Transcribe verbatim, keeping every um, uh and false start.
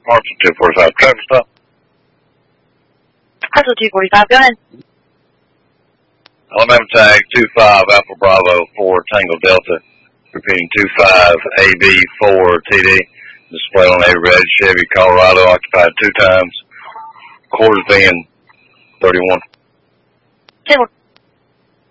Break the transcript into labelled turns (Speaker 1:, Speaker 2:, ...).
Speaker 1: Marshall two forty-five, traffic stop.
Speaker 2: Marshall two forty-five, go ahead.
Speaker 1: Alabama tag two five Alpha Bravo four Tango Delta. Repeating two five A B four T D. Display on a red Chevy Colorado, occupied two times. Quarters being thirty-one.
Speaker 2: ten